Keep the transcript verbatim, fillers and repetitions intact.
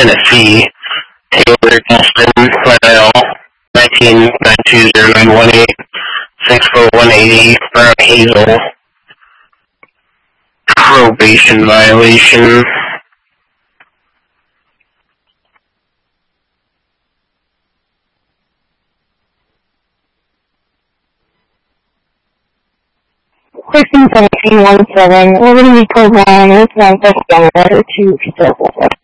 Tennessee. Taylor Dustin Liddell, nineteen nine two zero nine one eight, six foot one eighty, Brown Hazel. Probation violation. sixteen seventeen one seven, Liberty program, it's not just letter two,